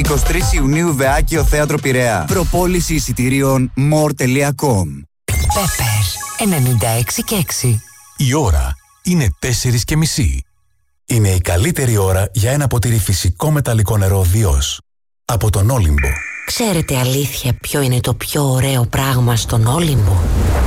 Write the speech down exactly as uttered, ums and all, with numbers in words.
εικοστή τρίτη Ιουνίου, Βεάκιο Θέατρο Πειραιά. Προπόληση εισιτηρίων more τελεία com. Πέπερ ενενήντα έξι και έξι. Η ώρα είναι τέσσερις και μισή. Είναι η καλύτερη ώρα για ένα ποτήρι φυσικό μεταλλικό νερό Διός. Από τον Όλυμπο. Ξέρετε αλήθεια ποιο είναι το πιο ωραίο πράγμα στον Όλυμπο?